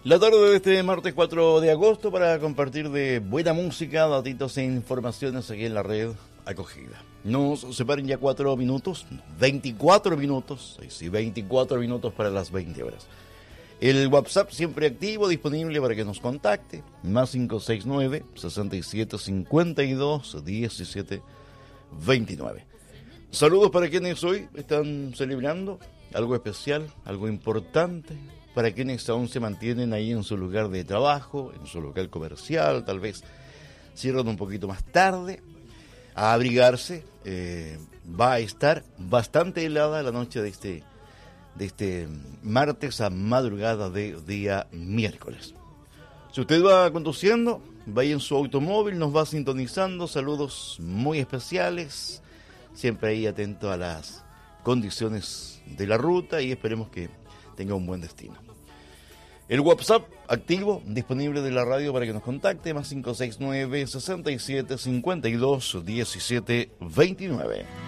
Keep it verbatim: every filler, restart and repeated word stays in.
La tarde de este martes cuatro de agosto para compartir de buena música, datitos e informaciones aquí en la red acogida. Nos separan ya cuatro minutos, no, veinticuatro minutos, sí, veinticuatro minutos para las veinte horas. El WhatsApp siempre activo, disponible para que nos contacte, más cinco seis nueve, seis siete cinco dos, uno siete dos nueve. Saludos para quienes hoy están celebrando algo especial, algo importante, para quienes aún se mantienen ahí en su lugar de trabajo, en su local comercial, tal vez cierran un poquito más tarde, a abrigarse. Eh, va a estar bastante helada la noche de este, de este martes a madrugada de día miércoles. Si usted va conduciendo, vaya en su automóvil, nos va sintonizando, saludos muy especiales, siempre ahí atento a las condiciones de la ruta y esperemos que tenga un buen destino. El WhatsApp activo, disponible de la radio para que nos contacte, más cinco seis nueve, seis siete cinco dos, uno siete dos nueve.